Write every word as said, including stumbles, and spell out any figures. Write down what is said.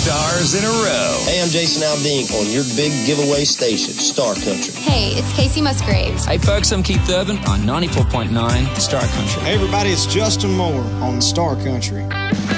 stars in a row. Hey, I'm Jason Aldean on your big giveaway station, Star Country. Hey, it's Casey Musgraves. Hey, folks, I'm Keith Urban on ninety-four point nine Star Country. Hey, everybody, it's Justin Moore on Star Country.